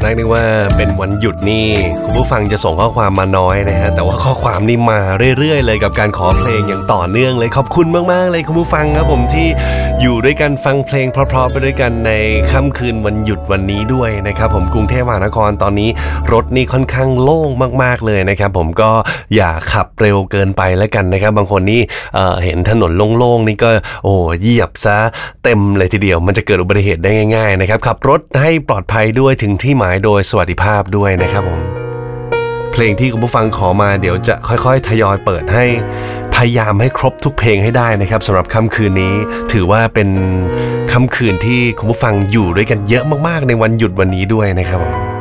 อนแรกนึกว่าเป็นวันหยุดนี่คุณผู้ฟังจะส่งข้อความมาน้อยนะฮะแต่ว่าข้อความนี่มาเรื่อยๆเลยกับการขอเพลงอย่างต่อเนื่องเลยขอบคุณมากๆเลยคุณผู้ฟังครับผมที่อยู่ด้วยกันฟังเพลงเพราะๆไปด้วยกันในค่ำคืนวันหยุดวันนี้ด้วยนะครับผมกรุงเทพมหานครตอนนี้รถนี่ค่อนข้างโล่งมากๆเลยนะครับผมก็อย่าขับเร็วเกินไปแล้วกันนะครับบางคนนี่เห็นถนนโล่งๆนี่ก็เหยียบซะเต็มเลยทีเดียวมันจะเกิดอุบัติเหตุได้ง่ายๆนะครับขับรถให้ปลอดภัยด้วยถึงที่หมายโดยสวัสดิภาพด้วยนะครับผมเพลงที่คุณผู้ฟังขอมาเดี๋ยวจะค่อยๆทยอยเปิดให้พยายามให้ครบทุกเพลงให้ได้นะครับสำหรับค่ำคืนนี้ถือว่าเป็นค่ำคืนที่คุณผู้ฟังอยู่ด้วยกันเยอะมากๆในวันหยุดวันนี้ด้วยนะครับผม